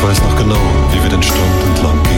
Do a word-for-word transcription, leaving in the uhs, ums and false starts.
Ich weiß noch genau, wie wir den Strand entlang gingen.